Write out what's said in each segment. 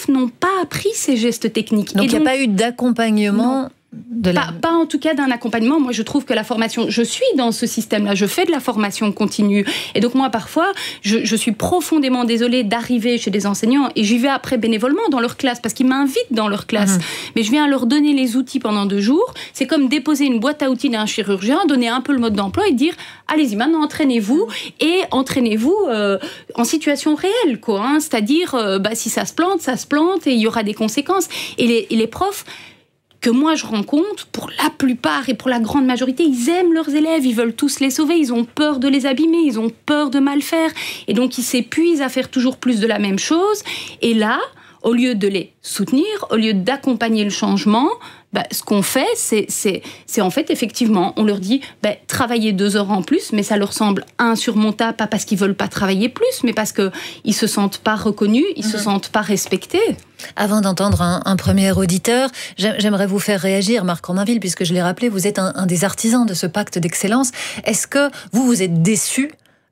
profs n'ont pas appris ces gestes techniques. Donc il n'y a pas eu d'accompagnement pas en tout cas d'un accompagnement. Moi, je trouve que la formation... Je suis dans ce système-là, je fais de la formation continue. Et donc moi, parfois, je suis profondément désolée d'arriver chez des enseignants et j'y vais après bénévolement dans leur classe parce qu'ils m'invitent dans leur classe. Mais je viens leur donner les outils pendant 2 jours. C'est comme déposer une boîte à outils d'un chirurgien, donner un peu le mode d'emploi et dire « Allez-y, maintenant, entraînez-vous et entraînez-vous en situation réelle. » C'est-à-dire, si ça se plante et il y aura des conséquences. Et les profs que moi je rencontre, pour la plupart et pour la grande majorité, ils aiment leurs élèves, ils veulent tous les sauver, ils ont peur de les abîmer, ils ont peur de mal faire. Et donc ils s'épuisent à faire toujours plus de la même chose. Et là, au lieu de les soutenir, au lieu d'accompagner le changement, ce qu'on fait, c'est en fait, effectivement, on leur dit travaillez 2 heures en plus, mais ça leur semble insurmontable, pas parce qu'ils veulent pas travailler plus, mais parce qu'ils se sentent pas reconnus, ils se sentent pas respectés. Avant d'entendre un premier auditeur, j'aimerais vous faire réagir, Marc Romainville, puisque je l'ai rappelé, vous êtes un des artisans de ce pacte d'excellence. Est-ce que vous êtes déçu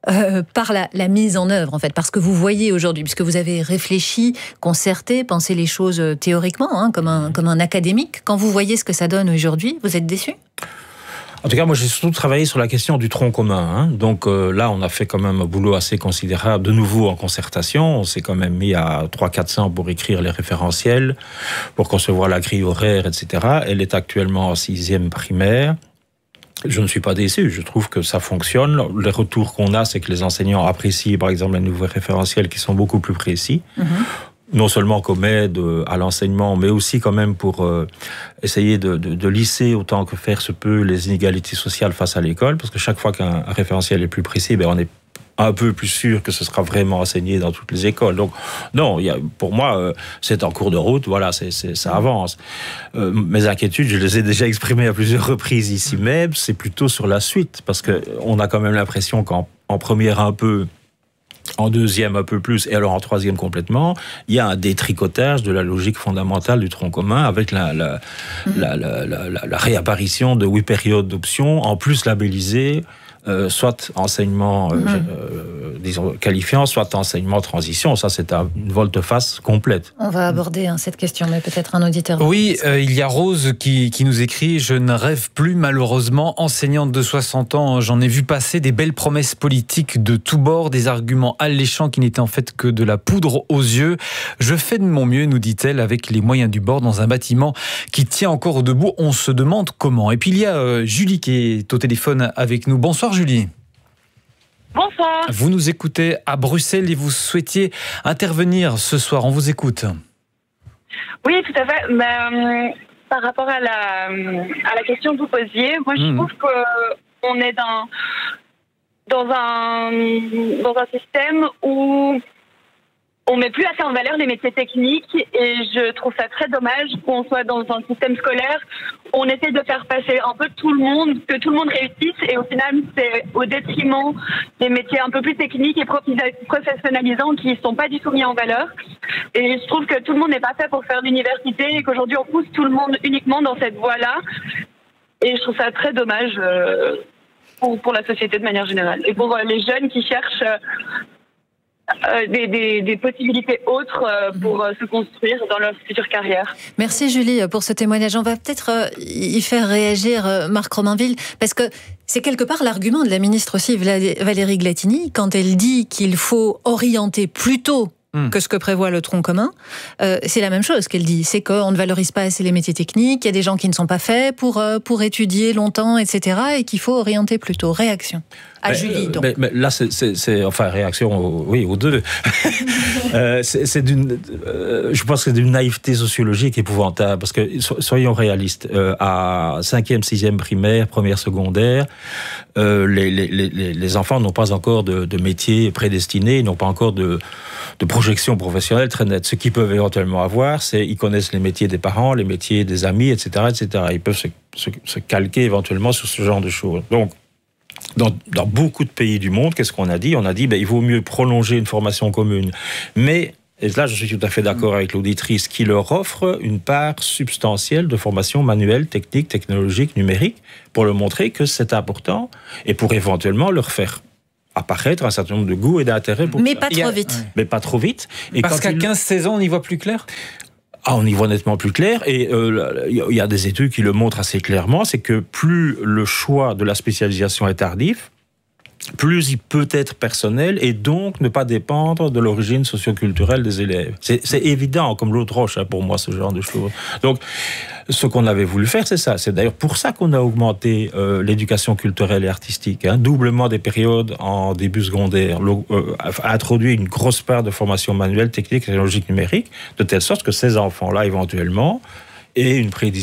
par la mise en œuvre, en fait, parce que vous voyez aujourd'hui, puisque vous avez réfléchi, concerté, pensé les choses théoriquement, comme un académique, quand vous voyez ce que ça donne aujourd'hui, vous êtes déçu ? En tout cas, moi, j'ai surtout travaillé sur la question du tronc commun. Donc là, on a fait quand même un boulot assez considérable, de nouveau en concertation. On s'est quand même mis à 300-400 pour écrire les référentiels, pour concevoir la grille horaire, etc. Elle est actuellement en 6e primaire. Je ne suis pas déçu, je trouve que ça fonctionne. Les retours qu'on a, c'est que les enseignants apprécient, par exemple, les nouveaux référentiels qui sont beaucoup plus précis. Non seulement comme aide à l'enseignement, mais aussi quand même pour essayer de lisser autant que faire se peut les inégalités sociales face à l'école, parce que chaque fois qu'un référentiel est plus précis, on est un peu plus sûr que ce sera vraiment enseigné dans toutes les écoles. Donc, non, pour moi, c'est en cours de route, voilà, ça avance. Mes inquiétudes, je les ai déjà exprimées à plusieurs reprises ici même, c'est plutôt sur la suite, parce qu'on a quand même l'impression qu'en première un peu, en 2e un peu plus, et alors en 3e complètement, il y a un détricotage de la logique fondamentale du tronc commun avec la réapparition de 8 périodes d'options, en plus labellisées, soit enseignement disons qualifiant, soit enseignement transition. Ça, c'est une volte-face complète. On va aborder cette question, mais peut-être un auditeur. Oui, il y a Rose qui nous écrit « Je ne rêve plus malheureusement, enseignante de 60 ans, j'en ai vu passer des belles promesses politiques de tous bords, des arguments alléchants qui n'étaient en fait que de la poudre aux yeux. Je fais de mon mieux, nous dit-elle, avec les moyens du bord dans un bâtiment qui tient encore debout. On se demande comment. » Et puis il y a Julie qui est au téléphone avec nous. Bonsoir Julie. Bonsoir. Vous nous écoutez à Bruxelles et vous souhaitiez intervenir ce soir. On vous écoute. Oui, tout à fait. Par rapport à la question que vous posiez, moi je trouve qu'on est dans un système où on met plus assez en valeur les métiers techniques et je trouve ça très dommage qu'on soit dans un système scolaire où on essaie de faire passer un peu tout le monde, que tout le monde réussisse et au final c'est au détriment des métiers un peu plus techniques et professionnalisants qui ne sont pas du tout mis en valeur. Et je trouve que tout le monde n'est pas fait pour faire l'université et qu'aujourd'hui on pousse tout le monde uniquement dans cette voie-là. Et je trouve ça très dommage pour la société de manière générale et pour les jeunes qui cherchent des possibilités autres pour se construire dans leur future carrière. Merci Julie pour ce témoignage. On va peut-être y faire réagir Marc Romainville, parce que c'est quelque part l'argument de la ministre aussi, Valérie Glatini, quand elle dit qu'il faut orienter plutôt que ce que prévoit le tronc commun. C'est la même chose qu'elle dit, c'est qu'on ne valorise pas assez les métiers techniques, il y a des gens qui ne sont pas faits pour étudier longtemps, etc., et qu'il faut orienter plutôt. Réaction à Julie, donc. Mais là, enfin, réaction, oui, aux deux. Je pense que c'est d'une naïveté sociologique épouvantable, parce que, soyons réalistes, à 5e, 6e primaire, première secondaire, les enfants n'ont pas encore de métier prédestiné, n'ont pas encore de projection professionnelle très nette. Ce qu'ils peuvent éventuellement avoir, c'est ils connaissent les métiers des parents, les métiers des amis, etc., etc. Ils peuvent se calquer éventuellement sur ce genre de choses. Donc, dans beaucoup de pays du monde, qu'est-ce qu'on a dit ? On a dit il vaut mieux prolonger une formation commune. Mais, et là je suis tout à fait d'accord avec l'auditrice, qui leur offre une part substantielle de formation manuelle, technique, technologique, numérique, pour leur montrer que c'est important et pour éventuellement leur faire apparaître un certain nombre de goûts et d'intérêts pour mais ça. Pas trop vite. Mais pas trop vite. Et parce qu'à 15-16 ans, on y voit plus clair ? On y voit nettement plus clair, et il y a des études qui le montrent assez clairement, c'est que plus le choix de la spécialisation est tardif, plus il peut être personnel et donc ne pas dépendre de l'origine socioculturelle des élèves. C'est évident, comme l'eau de roche, pour moi, ce genre de choses. Donc, ce qu'on avait voulu faire, c'est ça. C'est d'ailleurs pour ça qu'on a augmenté l'éducation culturelle et artistique. Doublement des périodes en début secondaire, a introduit une grosse part de formation manuelle, technique et technologique numérique, de telle sorte que ces enfants-là, éventuellement, et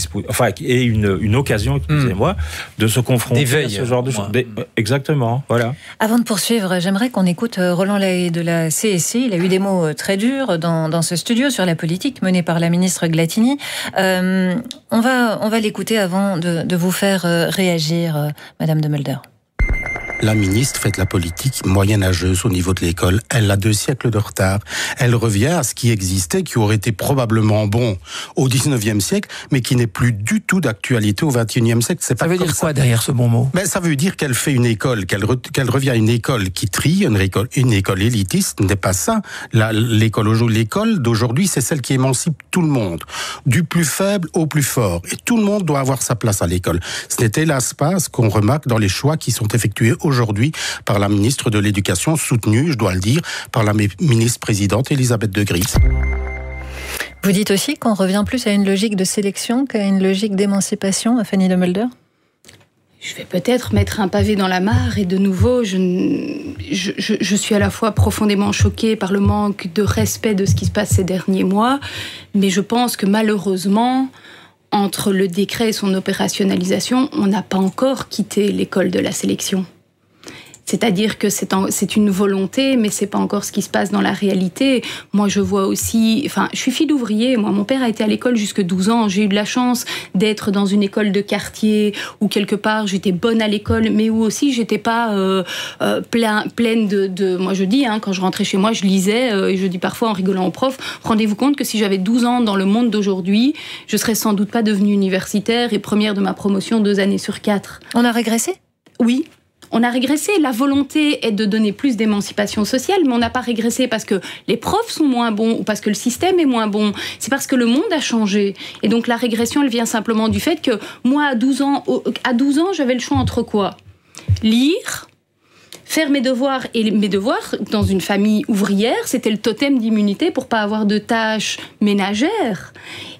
une occasion, excusez-moi, de se confronter à ce genre de choses. Exactement, voilà. Avant de poursuivre, j'aimerais qu'on écoute Roland Lahaye de la CSC. Il a eu des mots très durs dans ce studio sur la politique menée par la ministre Glattini. On va l'écouter avant de vous faire réagir, Madame de Mulder. La ministre fait de la politique moyenâgeuse au niveau de l'école. Elle a 2 siècles de retard. Elle revient à ce qui existait, qui aurait été probablement bon au 19e siècle, mais qui n'est plus du tout d'actualité au 21e siècle. Ça veut dire quoi derrière ce bon mot ? Ça veut dire qu'elle fait une école, qu'elle revient à une école qui trie, une école élitiste. Ce n'est pas ça. L'école d'aujourd'hui, c'est celle qui émancipe tout le monde, du plus faible au plus fort. Et tout le monde doit avoir sa place à l'école. Ce n'est hélas pas ce qu'on remarque dans les choix qui sont effectués aujourd'hui par la ministre de l'Éducation, soutenue, je dois le dire, par la ministre-présidente Elisabeth de Gries. Vous dites aussi qu'on revient plus à une logique de sélection qu'à une logique d'émancipation, Fanny de Mulder ? Je vais peut-être mettre un pavé dans la mare, et de nouveau, je suis à la fois profondément choquée par le manque de respect de ce qui se passe ces derniers mois, mais je pense que malheureusement, entre le décret et son opérationnalisation, on n'a pas encore quitté l'école de la sélection. C'est-à-dire que c'est une volonté, mais c'est pas encore ce qui se passe dans la réalité. Moi, je vois aussi... je suis fille d'ouvrier. Moi, mon père a été à l'école jusque 12 ans. J'ai eu de la chance d'être dans une école de quartier où, quelque part, j'étais bonne à l'école, mais où aussi, j'étais pas pleine de... Moi, je dis, quand je rentrais chez moi, je lisais, et je dis parfois en rigolant aux profs, rendez-vous compte que si j'avais 12 ans dans le monde d'aujourd'hui, je serais sans doute pas devenue universitaire et première de ma promotion 2 années sur 4. On a régressé ? Oui. On a régressé. La volonté est de donner plus d'émancipation sociale, mais on n'a pas régressé parce que les profs sont moins bons ou parce que le système est moins bon. C'est parce que le monde a changé. Et donc la régression, elle vient simplement du fait que moi, à 12 ans, j'avais le choix entre quoi ? Lire, faire mes devoirs. Et mes devoirs, dans une famille ouvrière, c'était le totem d'immunité pour pas avoir de tâches ménagères.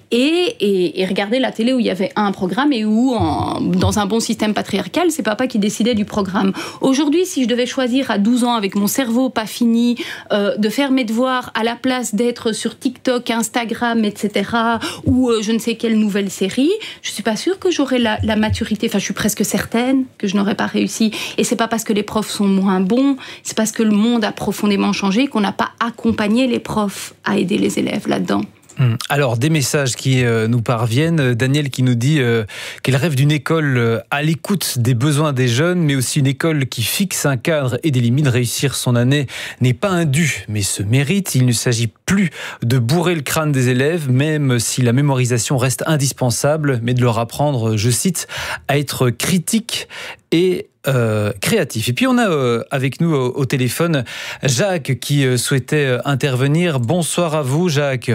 Et regarder la télé où il y avait un programme et où, dans un bon système patriarcal, c'est papa qui décidait du programme. Aujourd'hui, si je devais choisir à 12 ans, avec mon cerveau pas fini, de faire mes devoirs à la place d'être sur TikTok, Instagram, etc., ou je ne sais quelle nouvelle série, je suis pas sûre que j'aurais la maturité. Je suis presque certaine que je n'aurais pas réussi. Et c'est pas parce que les profs sont moins bons, c'est parce que le monde a profondément changé qu'on n'a pas accompagné les profs à aider les élèves là-dedans. Alors, des messages qui nous parviennent. Daniel qui nous dit qu'elle rêve d'une école à l'écoute des besoins des jeunes, mais aussi une école qui fixe un cadre et des limites. Réussir son année n'est pas un dû, mais se mérite. Il ne s'agit plus de bourrer le crâne des élèves, même si la mémorisation reste indispensable, mais de leur apprendre, je cite, à être critique et créatif. Et puis on a avec nous au téléphone Jacques qui souhaitait intervenir. Bonsoir à vous, Jacques.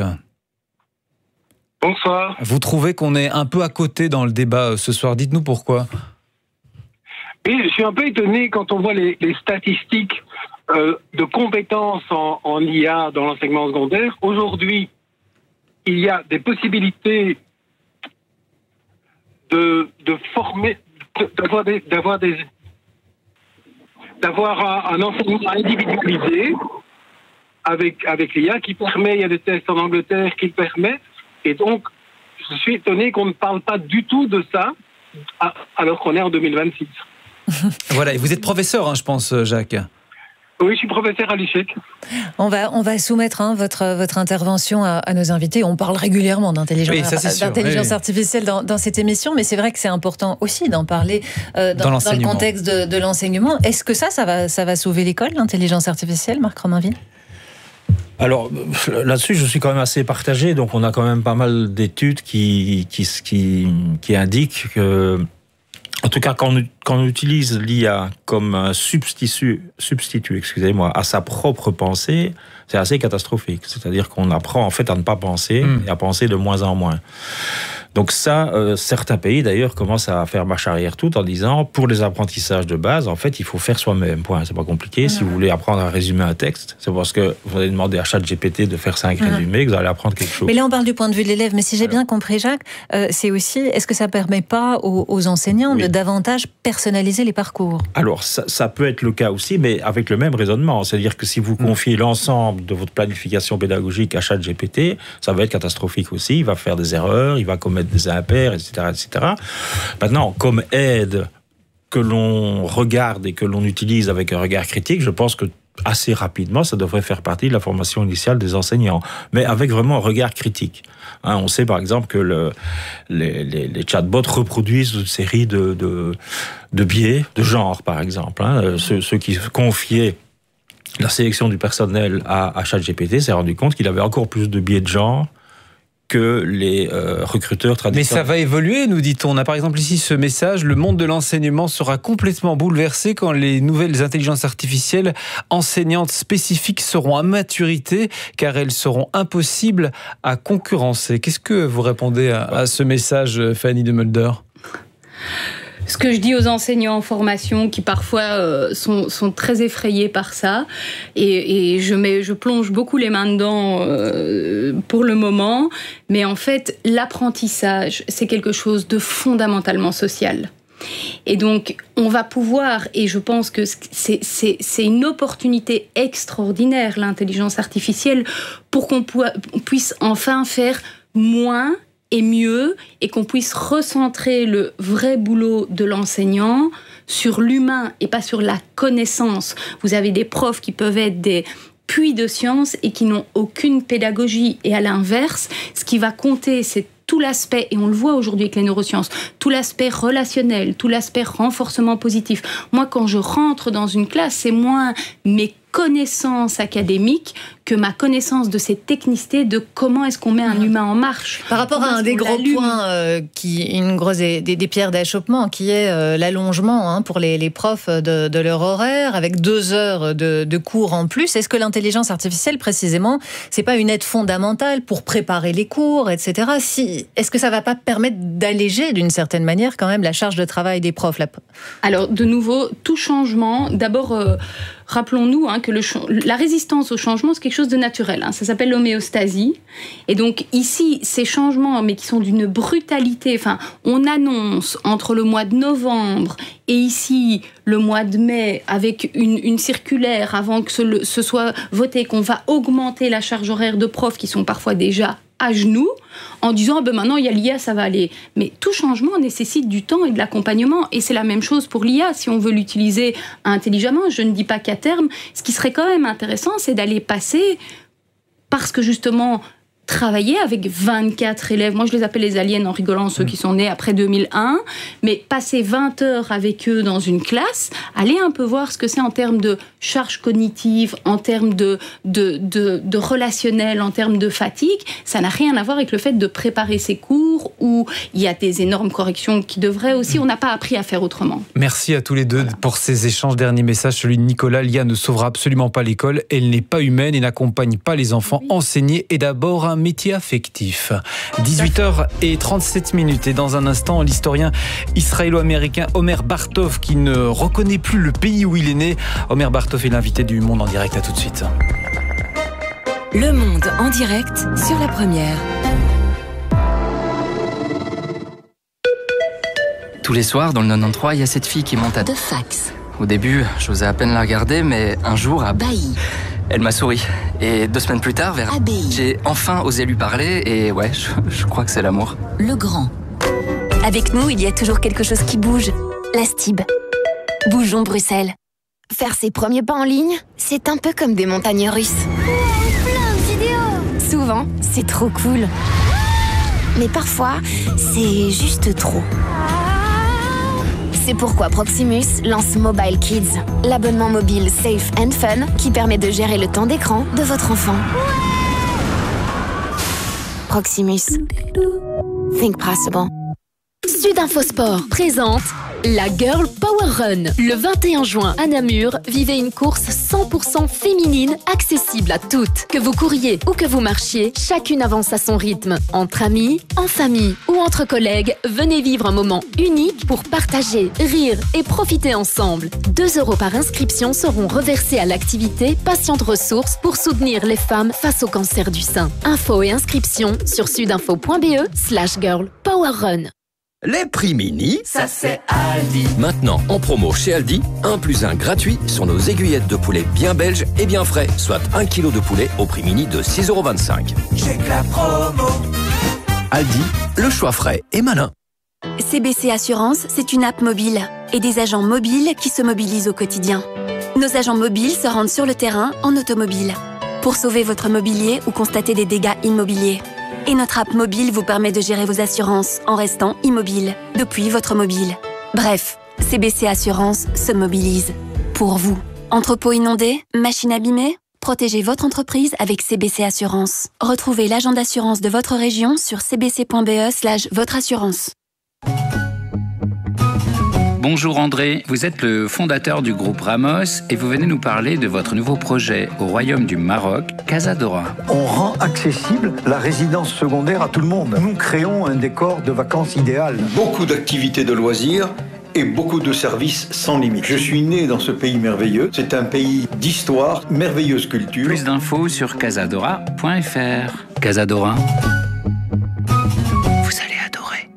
Bonsoir. Vous trouvez qu'on est un peu à côté dans le débat ce soir. Dites-nous pourquoi. Oui, je suis un peu étonné quand on voit les statistiques de compétences en IA dans l'enseignement secondaire. Aujourd'hui, il y a des possibilités de former, d'avoir un enseignement individualisé avec l'IA qui permet, il y a des tests en Angleterre qui le permettent. Et donc, je suis étonné qu'on ne parle pas du tout de ça, alors qu'on est en 2026. Voilà, et vous êtes professeur, je pense, Jacques. Oui, je suis professeur à l'ICHEC. On va soumettre votre intervention à nos invités. On parle régulièrement d'intelligence artificielle dans cette émission, mais c'est vrai que c'est important aussi d'en parler dans le contexte de l'enseignement. Est-ce que ça va sauver l'école, l'intelligence artificielle, Marc Romainville ? Alors, là-dessus, je suis quand même assez partagé. Donc, on a quand même pas mal d'études qui indiquent que, En tout cas, quand on utilise l'IA comme un substitut, à sa propre pensée, c'est assez catastrophique. C'est-à-dire qu'on apprend en fait à ne pas penser et à penser de moins en moins. Donc ça, certains pays d'ailleurs commencent à faire marche arrière tout en disant, pour les apprentissages de base, en fait, il faut faire soi-même. Point. C'est pas compliqué. Si vous voulez apprendre à résumer un texte, c'est parce que vous allez demander à ChatGPT de faire 5 résumés que vous allez apprendre quelque chose. Mais là, on parle du point de vue de l'élève. Mais si j'ai bien compris, Jacques, c'est aussi, est-ce que ça permet pas aux enseignants de davantage personnaliser les parcours? Alors, ça peut être le cas aussi, mais avec le même raisonnement. C'est-à-dire que si vous confiez l'ensemble de votre planification pédagogique à ChatGPT, ça va être catastrophique aussi. Il va faire des erreurs, il va commettre des impairs, etc., etc. Maintenant, comme aide que l'on regarde et que l'on utilise avec un regard critique, je pense que assez rapidement, ça devrait faire partie de la formation initiale des enseignants, mais avec vraiment un regard critique. On sait par exemple que les chatbots reproduisent une série de biais de genre, par exemple. Ceux qui confiaient la sélection du personnel à ChatGPT s'est rendu compte qu'il avait encore plus de biais de genre que les recruteurs traditionnels. Mais ça va évoluer, nous dit-on. On a par exemple ici ce message: le monde de l'enseignement sera complètement bouleversé quand les nouvelles intelligences artificielles enseignantes spécifiques seront à maturité, car elles seront impossibles à concurrencer. Qu'est-ce que vous répondez à ce message, Fanny de Mulder ? Ce que je dis aux enseignants en formation qui parfois sont très effrayés par ça, et je plonge beaucoup les mains dedans pour le moment, mais en fait l'apprentissage c'est quelque chose de fondamentalement social. Et donc, on va pouvoir, et je pense que c'est une opportunité extraordinaire, l'intelligence artificielle, pour qu'on puisse enfin faire moins et mieux, et qu'on puisse recentrer le vrai boulot de l'enseignant sur l'humain et pas sur la connaissance. Vous avez des profs qui peuvent être des puits de science et qui n'ont aucune pédagogie. Et à l'inverse, ce qui va compter, c'est tout l'aspect, et on le voit aujourd'hui avec les neurosciences, tout l'aspect relationnel, tout l'aspect renforcement positif. Moi, quand je rentre dans une classe, c'est moins mes connaissances académiques que ma connaissance de ces technicités, de comment est-ce qu'on met un humain en marche. Par rapport à un des gros points, une grosse des pierres d'achoppement, qui est l'allongement pour les profs de leur horaire, avec 2 heures de cours en plus. Est-ce que l'intelligence artificielle, précisément, c'est pas une aide fondamentale pour préparer les cours, etc. Est-ce que ça va pas permettre d'alléger, d'une certaine manière, quand même, la charge de travail des profs? Alors, de nouveau, tout changement, d'abord, rappelons-nous que la résistance au changement, c'est quelque chose de naturel. Ça s'appelle l'homéostasie. Et donc, ici, ces changements, mais qui sont d'une brutalité, on annonce entre le mois de novembre et ici, le mois de mai, avec une circulaire avant que ce soit voté, qu'on va augmenter la charge horaire de profs qui sont parfois déjà à genoux, en disant maintenant il y a l'IA, ça va aller. Mais tout changement nécessite du temps et de l'accompagnement, et c'est la même chose pour l'IA si on veut l'utiliser intelligemment. Je ne dis pas qu'à terme, ce qui serait quand même intéressant, c'est d'aller passer, parce que justement travailler avec 24 élèves, moi je les appelle les aliens en rigolant, ceux qui sont nés après 2001, mais passer 20 heures avec eux dans une classe, aller un peu voir ce que c'est en termes de charge cognitive, en termes de relationnel, en termes de fatigue, ça n'a rien à voir avec le fait de préparer ses cours où il y a des énormes corrections qui devraient aussi, on n'a pas appris à faire autrement. Merci à tous les deux pour ces échanges. Dernier message, celui de Nicolas: l'IA ne sauvera absolument pas l'école, elle n'est pas humaine et n'accompagne pas les enfants. Enseigner est d'abord un métier affectif. 18h37 et dans un instant, l'historien israélo-américain Omer Bartov qui ne reconnaît plus le pays où il est né. Omer Bartov est l'invité du Monde en direct. À tout de suite. Le Monde en direct sur la Première. Tous les soirs, dans le 93, il y a cette fille qui monte à... De fax. Au début, j'osais à peine la regarder, mais un jour, Bailly. Elle m'a souri. Et 2 semaines plus tard, Abbaye. J'ai enfin osé lui parler, et ouais, je crois que c'est l'amour. Le Grand. Avec nous, il y a toujours quelque chose qui bouge. La Stib. Bougeons Bruxelles. Faire ses premiers pas en ligne, c'est un peu comme des montagnes russes. Plein de vidéos. Souvent, c'est trop cool. Mais parfois, c'est juste trop. C'est pourquoi Proximus lance Mobile Kids, l'abonnement mobile safe and fun qui permet de gérer le temps d'écran de votre enfant. Proximus. Think possible. Sud Info Sport présente La Girl Power Run. Le 21 juin à Namur, vivez une course 100% féminine accessible à toutes. Que vous couriez ou que vous marchiez, chacune avance à son rythme. Entre amis, en famille ou entre collègues, venez vivre un moment unique pour partager, rire et profiter ensemble. 2 € par inscription seront reversés à l'activité Patientes Ressources pour soutenir les femmes face au cancer du sein. Infos et inscriptions sur sudinfo.be/girlpowerrun. Les prix mini, ça c'est Aldi. Maintenant, en promo chez Aldi, 1 + 1 gratuit sur nos aiguillettes de poulet bien belges et bien frais, soit 1 kg de poulet au prix mini de 6,25 €. J'ai que la promo. Aldi, le choix frais et malin. CBC Assurance, c'est une app mobile et des agents mobiles qui se mobilisent au quotidien. Nos agents mobiles se rendent sur le terrain en automobile pour sauver votre mobilier ou constater des dégâts immobiliers. Et notre app mobile vous permet de gérer vos assurances en restant immobile, depuis votre mobile. Bref, CBC Assurance se mobilise. Pour vous. Entrepôt inondé, machine abîmée, protégez votre entreprise avec CBC Assurance. Retrouvez l'agent d'assurance de votre région sur cbc.be/votreassurance. Bonjour André, vous êtes le fondateur du groupe Ramos et vous venez nous parler de votre nouveau projet au Royaume du Maroc, Casadora. On rend accessible la résidence secondaire à tout le monde. Nous créons un décor de vacances idéal. Beaucoup d'activités de loisirs et beaucoup de services sans limite. Je suis né dans ce pays merveilleux. C'est un pays d'histoire, merveilleuse culture. Plus d'infos sur casadora.fr. Casadora. Vous allez adorer.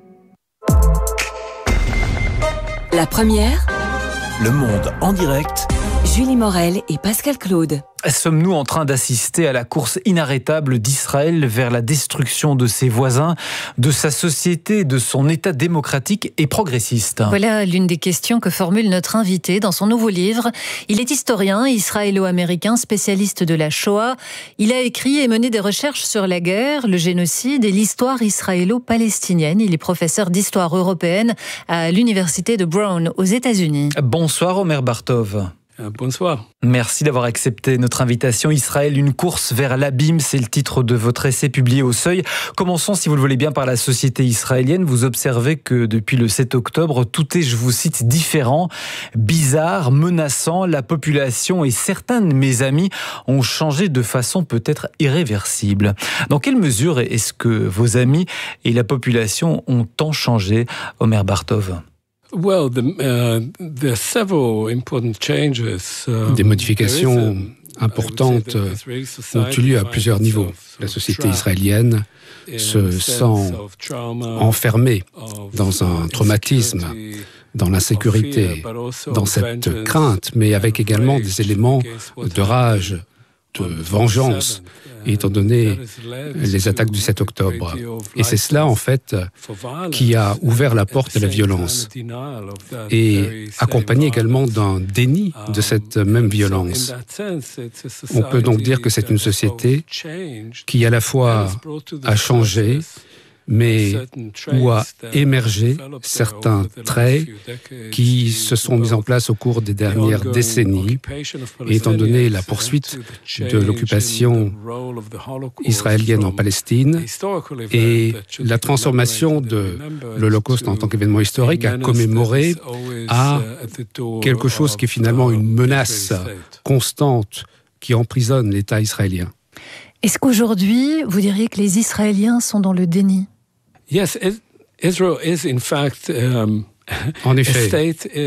La première, Le Monde en direct. Julie Morel et Pascal Claude. Sommes-nous en train d'assister à la course inarrêtable d'Israël vers la destruction de ses voisins, de sa société, de son État démocratique et progressiste? Voilà l'une des questions que formule notre invité dans son nouveau livre. Il est historien israélo-américain, spécialiste de la Shoah. Il a écrit et mené des recherches sur la guerre, le génocide et l'histoire israélo-palestinienne. Il est professeur d'histoire européenne à l'université de Brown aux États-Unis. Bonsoir Omer Bartov. Bonsoir. Merci d'avoir accepté notre invitation. Israël, une course vers l'abîme, c'est le titre de votre essai publié au Seuil. Commençons, si vous le voulez bien, par la société israélienne. Vous observez que depuis le 7 octobre, tout est, je vous cite, différent, bizarre, menaçant. La population et certains de mes amis ont changé de façon peut-être irréversible. Dans quelle mesure est-ce que vos amis et la population ont tant changé, Omer Bartov? Des modifications importantes ont eu lieu à plusieurs niveaux. La société israélienne se sent enfermée dans un traumatisme, dans l'insécurité, dans cette crainte, mais avec également des éléments de rage, de vengeance, étant donné les attaques du 7 octobre. Et c'est cela, en fait, qui a ouvert la porte à la violence et accompagné également d'un déni de cette même violence. On peut donc dire que c'est une société qui, à la fois, a changé, mais où a émergé certains traits qui se sont mis en place au cours des dernières décennies, et étant donné la poursuite de l'occupation israélienne en Palestine et la transformation de l'Holocauste en tant qu'événement historique à commémorer à quelque chose qui est finalement une menace constante qui emprisonne l'État israélien. Est-ce qu'aujourd'hui, vous diriez que les Israéliens sont dans le déni? Yes, Israel is in fact en effet,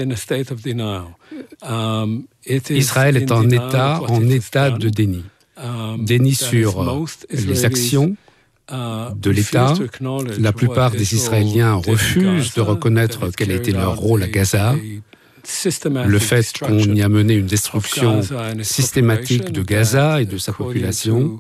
Israël est en état de déni. Déni sur les actions de l'État. La plupart des Israéliens refusent de reconnaître quel a été leur rôle à Gaza. Le fait qu'on y a mené une destruction systématique de Gaza et de sa population,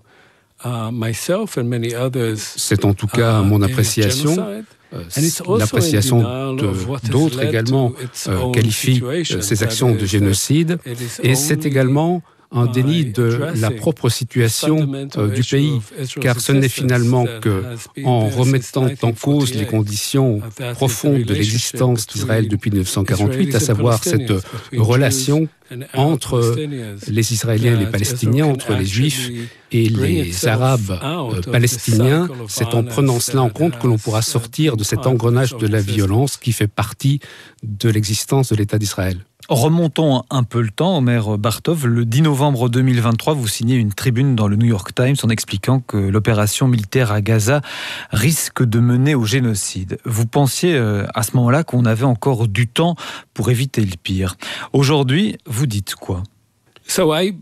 c'est en tout cas mon appréciation. L'appréciation d'autres également qualifie ces actions de génocide. Et c'est également un déni de la propre situation du pays, car ce n'est finalement qu'en remettant en cause les conditions profondes de l'existence d'Israël depuis 1948, à savoir cette relation entre les Israéliens et les Palestiniens, entre les Juifs et les Arabes palestiniens. C'est en prenant cela en compte que l'on pourra sortir de cet engrenage de la violence qui fait partie de l'existence de l'État d'Israël. Remontons un peu le temps, Omer Bartov. Le 10 novembre 2023, vous signez une tribune dans le New York Times en expliquant que l'opération militaire à Gaza risque de mener au génocide. Vous pensiez à ce moment-là qu'on avait encore du temps pour éviter le pire. Aujourd'hui, vous dites quoi ? J'ai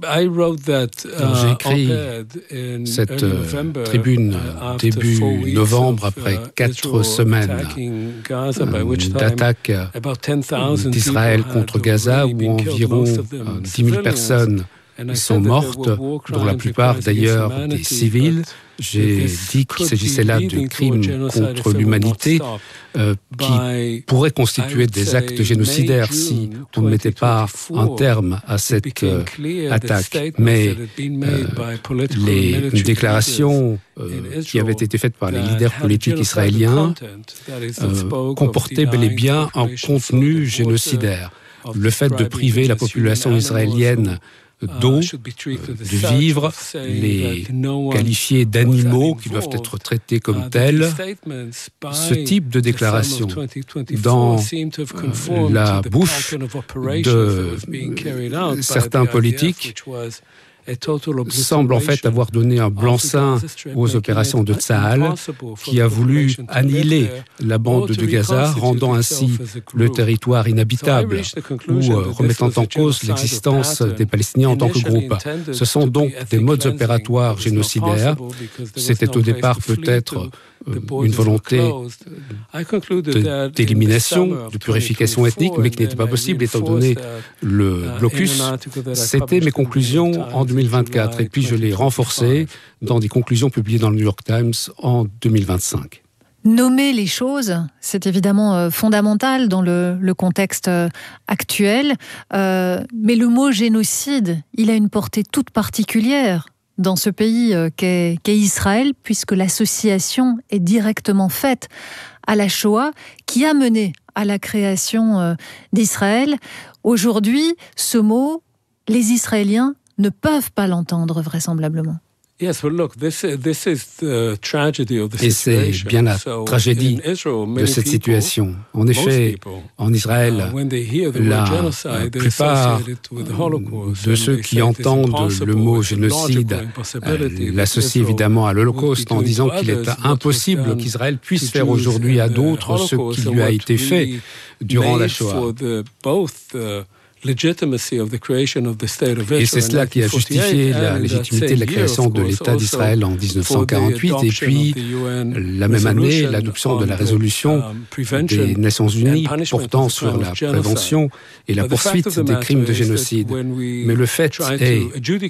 écrit cette tribune début novembre, après 4 semaines d'attaque d'Israël contre Gaza, où environ 10 000 personnes sont mortes, dont la plupart d'ailleurs des civils. J'ai dit qu'il s'agissait là de crimes contre l'humanité qui pourraient constituer des actes génocidaires si on ne mettait pas un terme à cette attaque. Mais les déclarations qui avaient été faites par les leaders politiques israéliens comportaient bel et bien un contenu génocidaire. Le fait de priver la population israélienne d'eau, de vivre, les qualifier d'animaux qui doivent être traités comme tels. Ce type de déclaration dans la bouche de certains politiques semble en fait avoir donné un blanc-seing aux opérations de Tsahal, qui a voulu annihiler la bande de Gaza, rendant ainsi le territoire inhabitable ou remettant en cause l'existence des Palestiniens en tant que groupe. Ce sont donc des modes opératoires génocidaires. C'était au départ peut-être une volonté d'élimination, de purification ethnique, mais qui n'était pas possible étant donné le blocus. C'était mes conclusions en 2024 et puis je l'ai renforcé dans des conclusions publiées dans le New York Times en 2025. Nommer les choses, c'est évidemment fondamental dans le contexte actuel, mais le mot génocide, il a une portée toute particulière dans ce pays qu'est Israël, puisque l'association est directement faite à la Shoah, qui a mené à la création d'Israël. Aujourd'hui, ce mot, les Israéliens ne peuvent pas l'entendre vraisemblablement. Et c'est bien la tragédie de cette situation. En effet, en Israël, la plupart de ceux qui entendent le mot génocide l'associent évidemment à l'Holocauste en disant qu'il est impossible qu'Israël puisse faire aujourd'hui à d'autres ce qui lui a été fait durant la Shoah. Et c'est cela qui a justifié la légitimité de la création de l'État d'Israël en 1948 et puis la même année l'adoption de la résolution des Nations Unies portant sur la prévention et la poursuite des crimes de génocide. Mais le fait est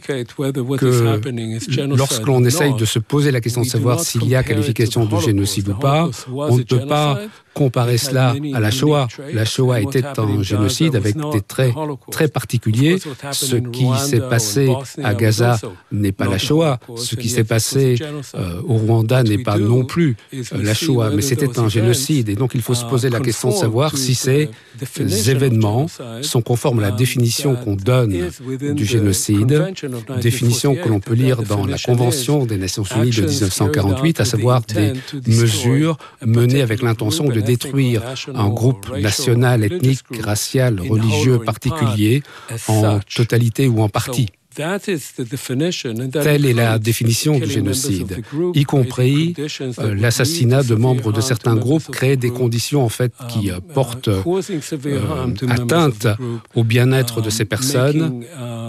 que lorsque l'on essaye de se poser la question de savoir s'il y a qualification de génocide ou pas, on ne peut pas comparer cela à la Shoah. La Shoah était un génocide avec des traits très particuliers. Ce qui s'est passé à Gaza n'est pas la Shoah. Ce qui s'est passé au Rwanda n'est pas non plus la Shoah, mais c'était un génocide. Et donc il faut se poser la question de savoir si ces événements sont conformes à la définition qu'on donne du génocide, définition que l'on peut lire dans la Convention des Nations Unies de 1948, à savoir des mesures menées avec l'intention de détruire un groupe national, ethnique, racial, religieux particulier, en totalité ou en partie. Telle est la définition du génocide, y compris l'assassinat de membres de certains groupes crée des conditions en fait qui portent atteinte au bien-être de ces personnes,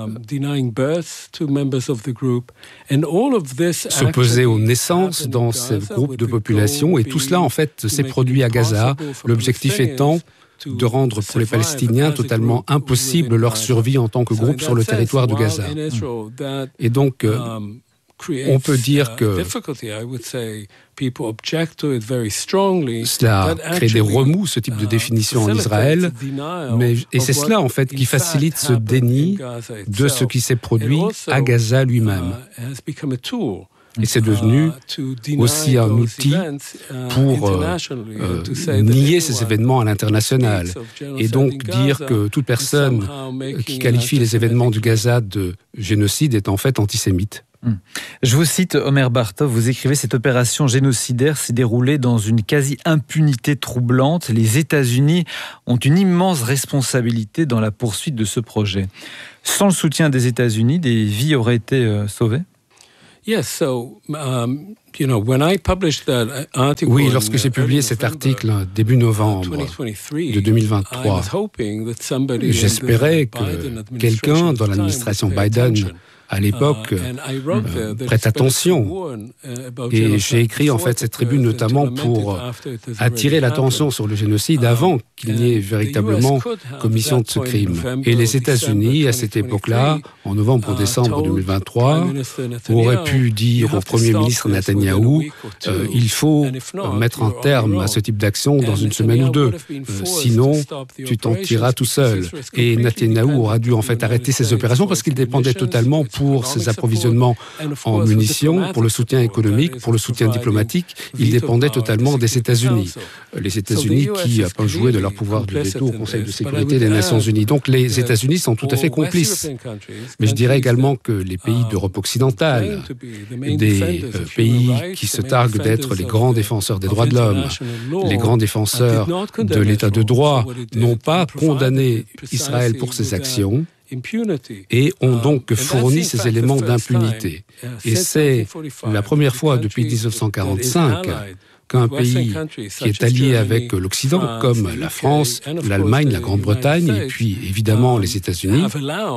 s'opposer aux naissances dans ces groupes de population, et tout cela en fait s'est produit à Gaza, l'objectif étant de rendre pour les Palestiniens totalement impossible leur survie en tant que groupe sur le territoire de Gaza. Et donc, on peut dire que cela crée des remous, ce type de définition en Israël, et c'est cela en fait qui facilite ce déni de ce qui s'est produit à Gaza lui-même. Et c'est devenu aussi un outil pour nier ces événements à l'international. Et donc dire que toute personne qui qualifie les événements du Gaza de génocide est en fait antisémite. Je vous cite Omer Bartov, vous écrivez « Cette opération génocidaire s'est déroulée dans une quasi-impunité troublante. Les États-Unis ont une immense responsabilité dans la poursuite de ce projet. » Sans le soutien des États-Unis, des vies auraient été sauvées ? Oui, lorsque j'ai publié cet article début novembre de 2023, j'espérais que quelqu'un dans l'administration Biden à l'époque prête attention. Et j'ai écrit en fait cette tribune notamment pour attirer l'attention sur le génocide avant qu'il n'y ait véritablement commission de ce crime. Et les États-Unis, à cette époque-là, en novembre ou décembre 2023, auraient pu dire au Premier ministre Netanyahou il faut mettre un terme à ce type d'action dans une semaine ou deux, sinon tu t'en tireras tout seul. Et Netanyahou aura dû en fait arrêter ces opérations parce qu'il dépendait totalement pour ses approvisionnements en munitions, pour le soutien économique, pour le soutien diplomatique. Il dépendait totalement des États-Unis. Les États-Unis qui peuvent jouer de leur pouvoir de veto au Conseil de sécurité des Nations Unies. Donc les États-Unis sont tout à fait complices. Mais je dirais également que les pays d'Europe occidentale, des pays qui se targuent d'être les grands défenseurs des droits de l'homme, les grands défenseurs de l'état de droit, n'ont pas condamné Israël pour ses actions et ont donc fourni ces éléments d'impunité. Et c'est la première fois depuis 1945 qu'un pays qui est allié avec l'Occident, comme la France, l'Allemagne, la Grande-Bretagne et puis évidemment les États-Unis,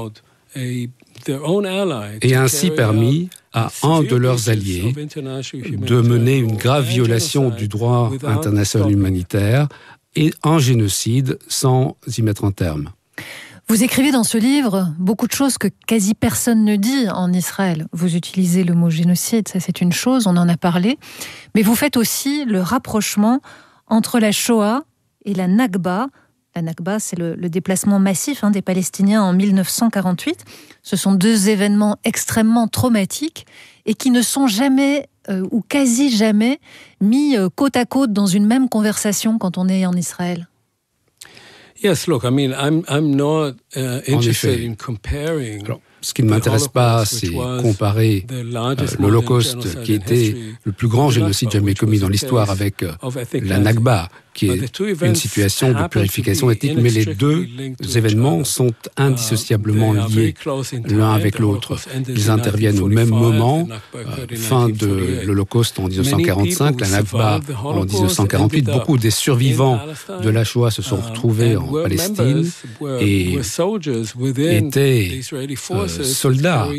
et ainsi permis à un de leurs alliés de mener une grave violation du droit international humanitaire et un génocide sans y mettre un terme. Vous écrivez dans ce livre beaucoup de choses que quasi personne ne dit en Israël. Vous utilisez le mot génocide, ça c'est une chose, on en a parlé. Mais vous faites aussi le rapprochement entre la Shoah et la Nakba. La Nakba, c'est le déplacement massif des Palestiniens en 1948. Ce sont deux événements extrêmement traumatiques et qui ne sont jamais, ou quasi jamais, mis côte à côte dans une même conversation quand on est en Israël. Yes, look, I mean, I'm not interested in comparing. Alors, ce qui ne m'intéresse pas, c'est comparer l'Holocauste, qui était le plus grand génocide jamais commis dans l'histoire, avec la Nakba, qui est une situation de purification ethnique. Mais les deux événements sont indissociablement liés l'un avec l'autre. Ils interviennent au même moment, fin de l'Holocauste en 1945, la Nakba en 1948. Beaucoup des survivants de la Shoah se sont retrouvés en Palestine et étaient soldats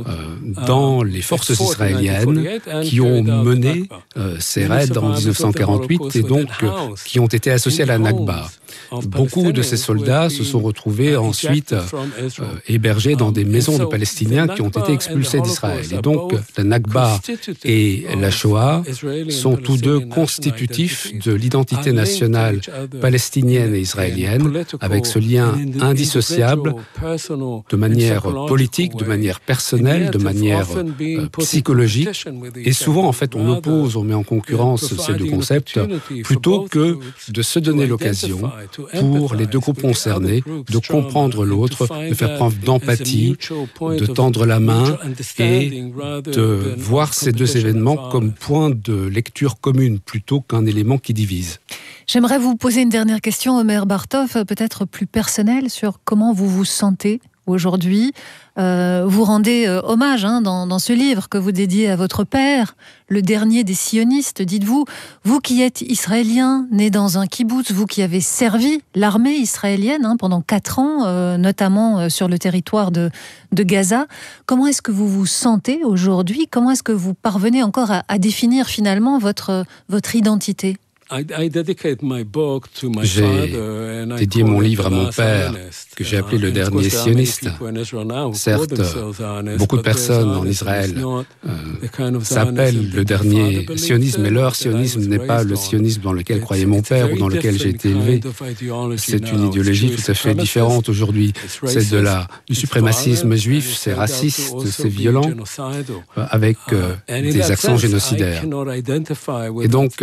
dans les forces israéliennes qui ont mené ces raids en 1948 et donc qui ont été associés à la Nakba. Beaucoup de ces soldats se sont retrouvés ensuite hébergés dans des maisons de Palestiniens qui ont été expulsés d'Israël. Et donc la Nakba et la Shoah sont tous deux constitutifs de l'identité nationale palestinienne et israélienne, avec ce lien indissociable de manière politique, de manière personnelle, de manière psychologique. Et souvent, en fait, on oppose, on met en concurrence ces deux concepts, plutôt que de se donner l'occasion pour les deux groupes concernés de comprendre l'autre, de faire preuve d'empathie, de tendre la main et de voir ces deux événements comme point de lecture commune plutôt qu'un élément qui divise. J'aimerais vous poser une dernière question, Omer Bartov, peut-être plus personnelle, sur comment vous vous sentez aujourd'hui. Vous rendez hommage dans ce livre que vous dédiez à votre père, le dernier des sionistes. Dites-vous, vous qui êtes israélien, né dans un kibboutz, vous qui avez servi l'armée israélienne pendant 4 ans, notamment sur le territoire de Gaza, comment est-ce que vous vous sentez aujourd'hui ? Comment est-ce que vous parvenez encore à définir finalement votre identité ? J'ai dédié mon livre à mon père, que j'ai appelé le dernier sioniste. Certes, beaucoup de personnes en Israël s'appellent le dernier sionisme, mais leur sionisme n'est pas le sionisme dans lequel croyait mon père ou dans lequel j'ai été élevé. C'est une idéologie tout à fait différente aujourd'hui. C'est du suprémacisme juif, c'est raciste, c'est violent, avec des accents génocidaires. Et donc,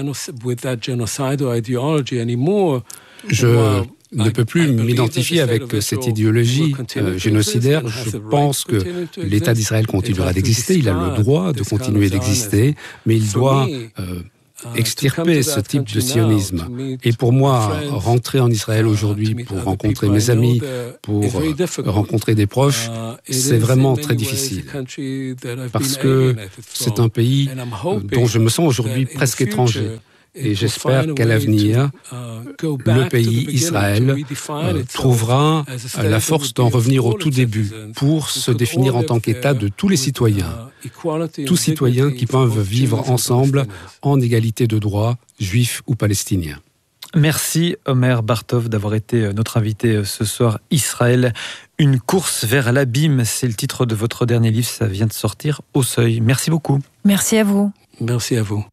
je ne peux plus m'identifier avec cette idéologie génocidaire. Je pense que l'État d'Israël continuera d'exister, il a le droit de continuer d'exister, mais il doit extirper ce type de sionisme. Et pour moi, rentrer en Israël aujourd'hui pour rencontrer mes amis, pour rencontrer des proches, c'est vraiment très difficile. Parce que c'est un pays dont je me sens aujourd'hui presque étranger. Et j'espère qu'à l'avenir, le pays, Israël, trouvera la force d'en revenir au tout début pour se définir en tant qu'État de tous les citoyens. Tous citoyens qui peuvent vivre ensemble en égalité de droits, juifs ou palestiniens. Merci Omer Bartov d'avoir été notre invité ce soir. Israël, une course vers l'abîme, c'est le titre de votre dernier livre, ça vient de sortir au Seuil. Merci beaucoup. Merci à vous. Merci à vous.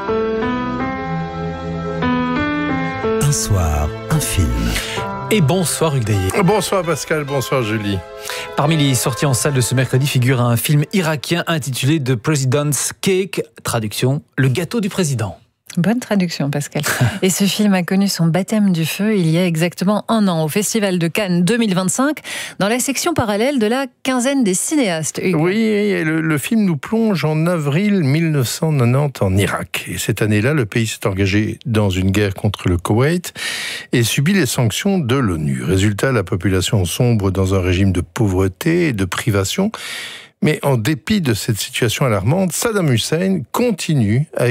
Un soir, un film. Et bonsoir Hugues Daillet. Bonsoir Pascal, bonsoir Julie. Parmi les sorties en salle de ce mercredi figure un film irakien intitulé The President's Cake, traduction, le gâteau du président. Bonne traduction, Pascal. Et ce film a connu son baptême du feu il y a exactement un an, au Festival de Cannes 2025, dans la section parallèle de la quinzaine des cinéastes. Hugues. Oui, le film nous plonge en avril 1990 en Irak. Et cette année-là, le pays s'est engagé dans une guerre contre le Koweït et subit les sanctions de l'ONU. Résultat, la population sombre dans un régime de pauvreté et de privation. Mais en dépit de cette situation alarmante, Saddam Hussein continue à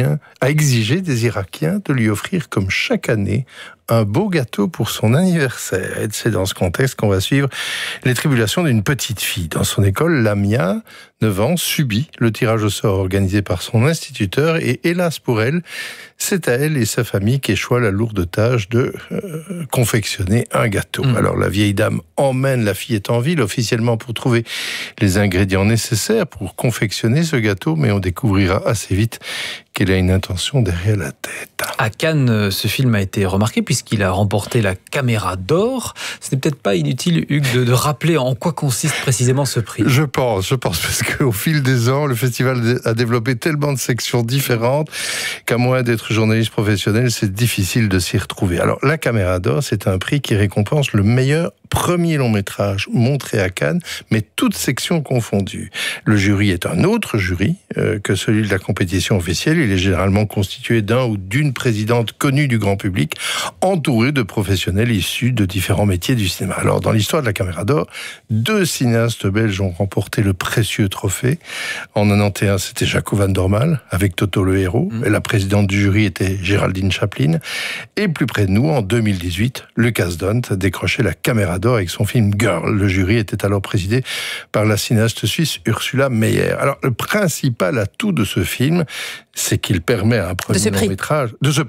exiger des Irakiens de lui offrir, comme chaque année, un beau gâteau pour son anniversaire. Et c'est dans ce contexte qu'on va suivre les tribulations d'une petite fille. Dans son école, Lamia, 9 ans, subit le tirage au sort organisé par son instituteur et hélas pour elle, c'est à elle et sa famille qu'échoit la lourde tâche de confectionner un gâteau. Alors la vieille dame emmène la fillette en ville officiellement pour trouver les ingrédients nécessaires pour confectionner ce gâteau, mais on découvrira assez vite qu'elle a une intention derrière la tête. À Cannes, ce film a été remarqué puisqu'il a remporté la Caméra d'Or. Ce n'est peut-être pas inutile, Hugues, de rappeler en quoi consiste précisément ce prix. Je pense, parce qu'au fil des ans, le festival a développé tellement de sections différentes qu'à moins d'être journaliste professionnel, c'est difficile de s'y retrouver. Alors, la Caméra d'Or, c'est un prix qui récompense le meilleur premier long métrage montré à Cannes, mais toutes sections confondues. Le jury est un autre jury que celui de la compétition officielle. Il est généralement constitué d'un ou d'une présidente connue du grand public, entourée de professionnels issus de différents métiers du cinéma. Alors, dans l'histoire de la Caméra d'Or, 2 cinéastes belges ont remporté le précieux trophée. En 91, c'était Jaco van Dormael, avec Toto le héros. Et la présidente du jury était Géraldine Chaplin. Et plus près de nous, en 2018, Lucas Dont a décroché la Caméra d'Or avec son film Girl. Le jury était alors présidé par la cinéaste suisse Ursula Meyer. Alors, le principal atout de ce film, c'est qu'il permet à un premier long métrage...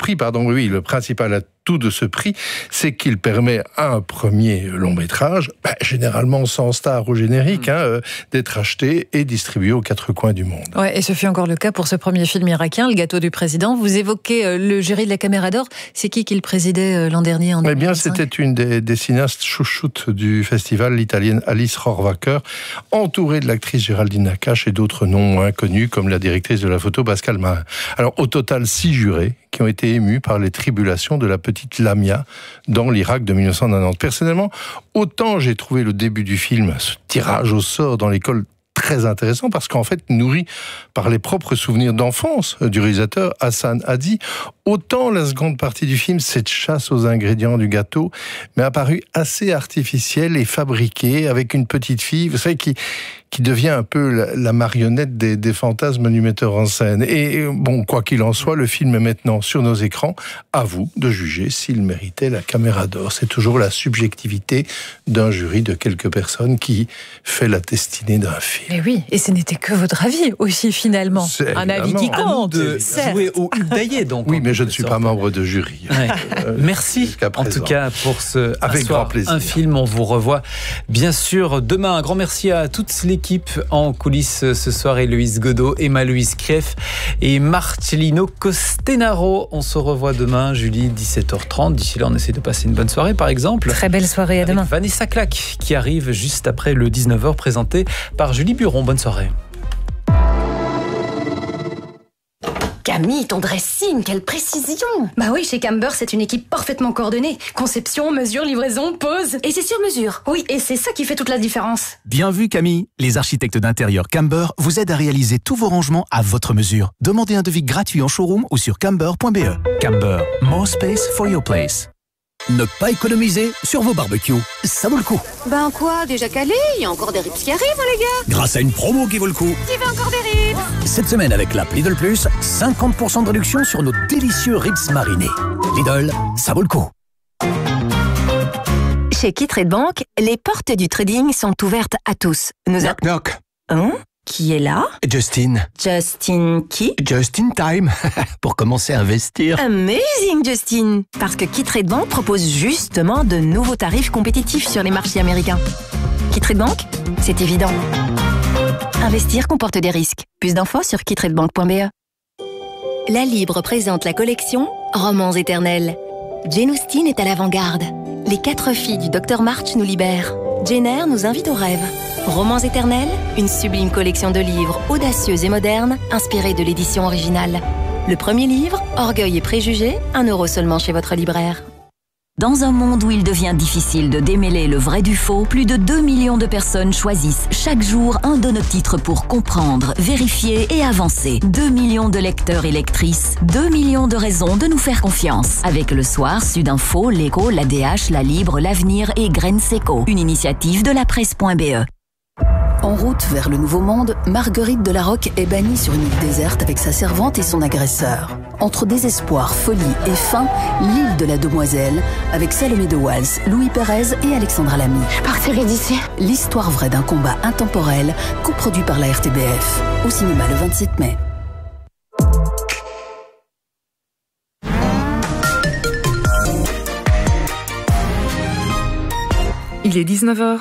le principal atout de ce prix, c'est qu'il permet à un premier long métrage, généralement sans star au générique, d'être acheté et distribué aux 4 coins du monde. Ouais, et ce fut encore le cas pour ce premier film irakien, Le gâteau du président. Vous évoquez le jury de la Caméra d'Or. C'est qui le présidait l'an dernier en 2005 ? Eh bien, c'était une des cinéastes chouchoutes du festival, l'italienne Alice Rohrwacher, entourée de l'actrice Géraldine Nakache et d'autres noms moins connus, comme la directrice de la photo Pascal Marin. Alors, au total, 6 jurés qui ont été émus par les tribulations de la petite Lamia dans l'Irak de 1990. Personnellement, autant j'ai trouvé le début du film, ce tirage au sort dans l'école, très intéressant parce qu'en fait, nourri par les propres souvenirs d'enfance du réalisateur Hassan Hadi, autant la seconde partie du film, cette chasse aux ingrédients du gâteau, m'est apparue assez artificielle et fabriquée avec une petite fille, vous savez, qui qui devient un peu la marionnette des fantasmes du metteur en scène. Et bon, quoi qu'il en soit, le film est maintenant sur nos écrans. À vous de juger s'il méritait la caméra d'or. C'est toujours la subjectivité d'un jury de quelques personnes qui fait la destinée d'un film. Et oui, et ce n'était que votre avis aussi finalement. Un avis qui compte. De jouer au Udaillé, donc. Oui, mais je ne suis pas membre de jury. Ouais. Merci en tout cas pour ce avec grand plaisir. Un film. On vous revoit bien sûr demain. Un grand merci à toute l'équipe en coulisses ce soir, Héloïse Godot, Emma-Louise Krief et Marcellino Costenaro. On se revoit demain, Julie, 17h30. D'ici là, on essaie de passer une bonne soirée, par exemple. Très belle soirée, à demain. Vanessa Claque qui arrive juste après le 19h, présentée par Julie Buron. Bonne soirée. Camille, ton dressing, quelle précision! Bah oui, chez Camber, c'est une équipe parfaitement coordonnée. Conception, mesure, livraison, pose. Et c'est sur mesure. Oui, et c'est ça qui fait toute la différence. Bien vu, Camille. Les architectes d'intérieur Camber vous aident à réaliser tous vos rangements à votre mesure. Demandez un devis gratuit en showroom ou sur camber.be. Camber, more space for your place. Ne pas économiser sur vos barbecues, ça vaut le coup. Ben quoi, déjà calé? Il y a encore des ribs qui arrivent, hein, les gars? Grâce à une promo qui vaut le coup. Qui veut encore des ribs? Cette semaine avec l'app Lidl Plus, 50% de réduction sur nos délicieux ribs marinés. Lidl, ça vaut le coup. Chez Qui-Trade Bank, les portes du trading sont ouvertes à tous. Knock knock. Hein? Qui est là? Justin. Justin qui? Just in time. Pour commencer à investir. Amazing, Justin! Parce que Qui-Trade Bank propose justement de nouveaux tarifs compétitifs sur les marchés américains. Qui-Trade Bank? C'est évident. Investir comporte des risques. Plus d'infos sur quitradebank.be. La Libre présente la collection Romans éternels. Jane Austen est à l'avant-garde. Les 4 filles du Dr March nous libèrent. Jane Eyre nous invite au rêve. Romans éternels, une sublime collection de livres audacieux et modernes, inspirés de l'édition originale. Le premier livre, Orgueil et préjugés, 1 € seulement chez votre libraire. Dans un monde où il devient difficile de démêler le vrai du faux, plus de 2 millions de personnes choisissent chaque jour un de nos titres pour comprendre, vérifier et avancer. 2 millions de lecteurs et lectrices, 2 millions de raisons de nous faire confiance. Avec Le Soir, Sudinfo, L'Écho, l'ADH, La Libre, L'Avenir et Graines Seco. Une initiative de la presse.be. En route vers le Nouveau Monde, Marguerite de la Roque est bannie sur une île déserte avec sa servante et son agresseur. Entre désespoir, folie et faim, l'île de la Demoiselle, avec Salomé de Wals, Louis Pérez et Alexandra Lamy. Je partirai d'ici. L'histoire vraie d'un combat intemporel, coproduit par la RTBF. Au cinéma le 27 mai. Il est 19h.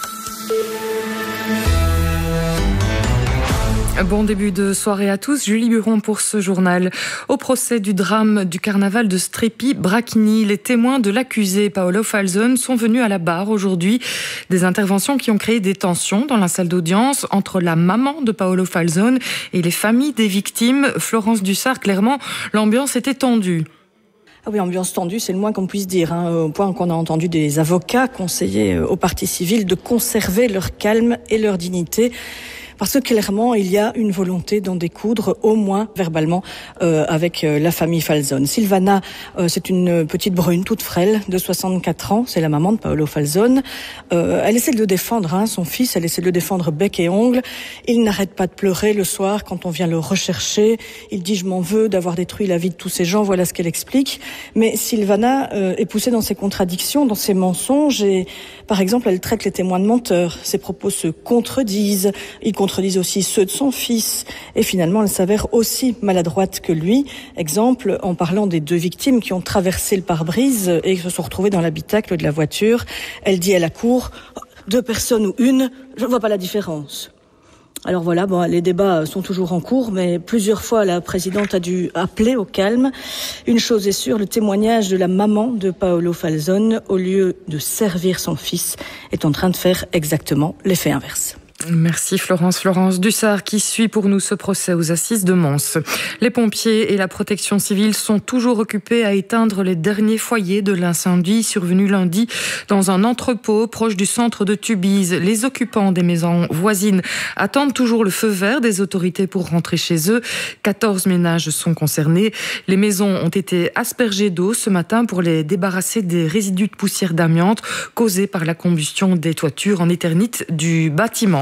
Bon début de soirée à tous. Julie Buron pour ce journal. Au procès du drame du carnaval de Strepy-Bracchini, les témoins de l'accusé Paolo Falzone sont venus à la barre aujourd'hui. Des interventions qui ont créé des tensions dans la salle d'audience entre la maman de Paolo Falzone et les familles des victimes. Florence Dussart, clairement, l'ambiance était tendue. Ah oui, ambiance tendue, c'est le moins qu'on puisse dire, au point qu'on a entendu des avocats conseiller aux parties civiles de conserver leur calme et leur dignité. Parce que clairement, il y a une volonté d'en découdre, au moins verbalement, avec la famille Falzone. Silvana, c'est une petite brune toute frêle de 64 ans, c'est la maman de Paolo Falzone. Elle essaie de le défendre, son fils, elle essaie de le défendre bec et ongle. Il n'arrête pas de pleurer le soir quand on vient le rechercher. Il dit « je m'en veux d'avoir détruit la vie de tous ces gens », voilà ce qu'elle explique. Mais Silvana est poussée dans ses contradictions, dans ses mensonges et, par exemple, elle traite les témoins de menteurs. Ses propos se contredisent, ils contredisent aussi ceux de son fils. Et finalement, elle s'avère aussi maladroite que lui. Exemple, en parlant des 2 victimes qui ont traversé le pare-brise et se sont retrouvées dans l'habitacle de la voiture. Elle dit à la cour, 2 personnes ou une, je ne vois pas la différence. Alors voilà, bon, les débats sont toujours en cours, mais plusieurs fois la présidente a dû appeler au calme. Une chose est sûre, le témoignage de la maman de Paolo Falzone, au lieu de servir son fils, est en train de faire exactement l'effet inverse. Merci Florence Dussart qui suit pour nous ce procès aux assises de Mons. Les pompiers et la protection civile sont toujours occupés à éteindre les derniers foyers de l'incendie survenu lundi dans un entrepôt proche du centre de Tubize. Les occupants des maisons voisines attendent toujours le feu vert des autorités pour rentrer chez eux. 14 ménages sont concernés. Les maisons ont été aspergées d'eau ce matin pour les débarrasser des résidus de poussière d'amiante causés par la combustion des toitures en éternite du bâtiment.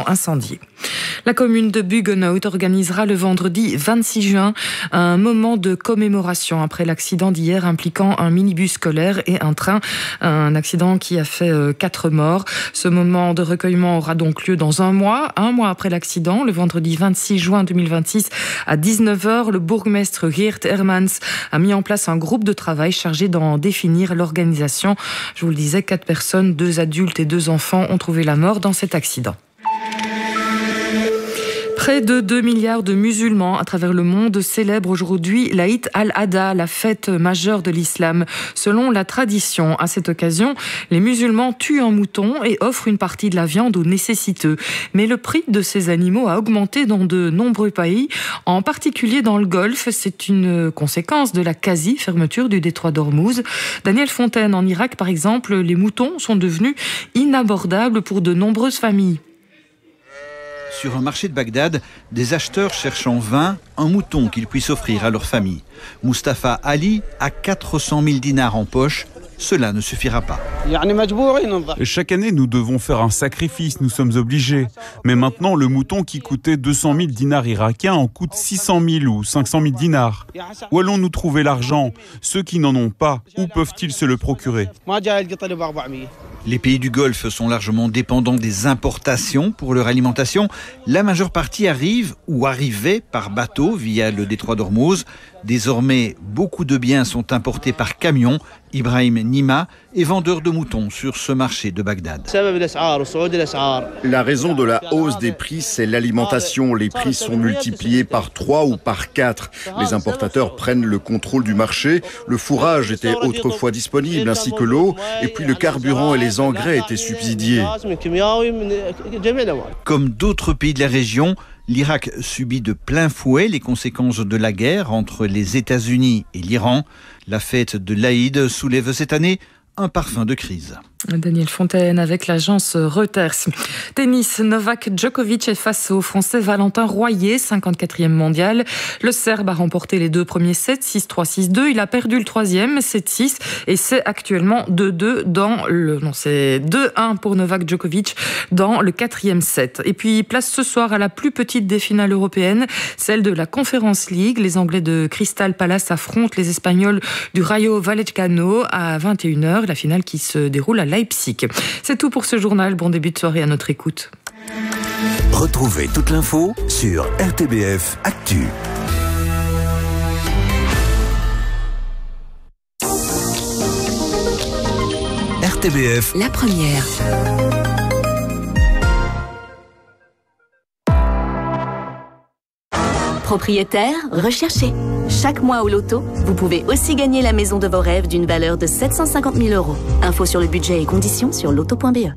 incendiés. La commune de Buggenhout organisera le vendredi 26 juin un moment de commémoration après l'accident d'hier impliquant un minibus scolaire et un train. Un accident qui a fait 4 morts. Ce moment de recueillement aura donc lieu dans un mois après l'accident, le vendredi 26 juin 2026 à 19h. Le bourgmestre Geert Hermans a mis en place un groupe de travail chargé d'en définir l'organisation. Je vous le disais, 4 personnes, 2 adultes et 2 enfants ont trouvé la mort dans cet accident. Près de 2 milliards de musulmans à travers le monde célèbrent aujourd'hui l'Aïd al-Adha, la fête majeure de l'islam. Selon la tradition, à cette occasion, les musulmans tuent un mouton et offrent une partie de la viande aux nécessiteux. Mais le prix de ces animaux a augmenté dans de nombreux pays, en particulier dans le Golfe. C'est une conséquence de la quasi-fermeture du détroit d'Ormuz. Daniel Fontaine, en Irak par exemple, les moutons sont devenus inabordables pour de nombreuses familles. Sur un marché de Bagdad, des acheteurs cherchent en vain un mouton qu'ils puissent offrir à leur famille. Mustafa Ali a 400 000 dinars en poche. Cela ne suffira pas. Chaque année, nous devons faire un sacrifice, nous sommes obligés. Mais maintenant, le mouton qui coûtait 200 000 dinars irakiens en coûte 600 000 ou 500 000 dinars. Où allons-nous trouver l'argent? Ceux qui n'en ont pas, où peuvent-ils se le procurer? Les pays du Golfe sont largement dépendants des importations pour leur alimentation. La majeure partie arrive ou arrivait par bateau via le détroit d'Ormuz. Désormais, beaucoup de biens sont importés par camion. Ibrahim Nima est vendeur de moutons sur ce marché de Bagdad. La raison de la hausse des prix, c'est l'alimentation. Les prix sont multipliés par 3 ou par 4. Les importateurs prennent le contrôle du marché. Le fourrage était autrefois disponible, ainsi que l'eau. Et puis le carburant et les engrais étaient subsidiés. Comme d'autres pays de la région, l'Irak subit de plein fouet les conséquences de la guerre entre les États-Unis et l'Iran. La fête de l'Aïd soulève cette année un parfum de crise. Daniel Fontaine avec l'agence Reuters. Tennis, Novak Djokovic est face au Français Valentin Royer, 54e mondial. Le Serbe a remporté les 2 premiers sets, 6-3, 6-2. Il a perdu le 3e, 7-6, et c'est actuellement 2-2 dans le... Non, c'est 2-1 pour Novak Djokovic dans le 4e set. Et puis, place ce soir à la plus petite des finales européennes, celle de la Conference League. Les Anglais de Crystal Palace affrontent les Espagnols du Rayo Vallecano à 21h. La finale qui se déroule à Leipzig. C'est tout pour ce journal. Bon début de soirée à notre écoute. Retrouvez toute l'info sur RTBF Actu. RTBF, la première. Propriétaire, recherché. Chaque mois au loto, vous pouvez aussi gagner la maison de vos rêves d'une valeur de 750 000 €. Info sur le budget et conditions sur loto.be.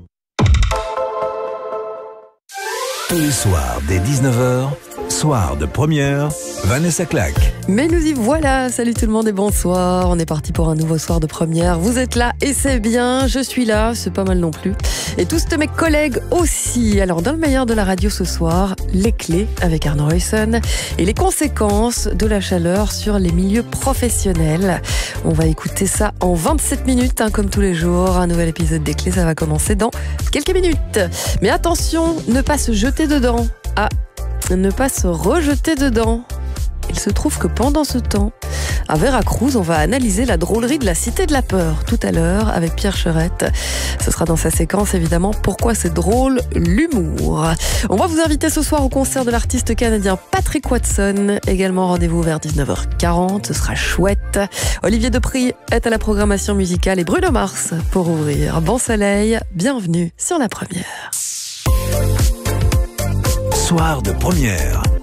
Tous les soirs, dès 19h, soir de première, Vanessa Claque. Mais nous y voilà, salut tout le monde et bonsoir. On est parti pour un nouveau soir de première. Vous êtes là et c'est bien, je suis là, c'est pas mal non plus. Et tous mes collègues aussi. Alors dans le meilleur de la radio ce soir, les clés avec Arnaud Ruyssen et les conséquences de la chaleur sur les milieux professionnels. On va écouter ça en 27 minutes, comme tous les jours. Un nouvel épisode des clés, ça va commencer dans quelques minutes. Mais attention, ne pas se jeter dedans. Ne pas se rejeter dedans. Il se trouve que pendant ce temps, à Veracruz, on va analyser la drôlerie de la Cité de la Peur tout à l'heure avec Pierre Cherette. Ce sera dans sa séquence, évidemment, Pourquoi c'est drôle, l'humour. On va vous inviter ce soir au concert de l'artiste canadien Patrick Watson. Également, rendez-vous vers 19h40, ce sera chouette. Olivier Depry est à la programmation musicale et Bruno Mars pour ouvrir. Bon soleil, bienvenue sur la première. Soir de première.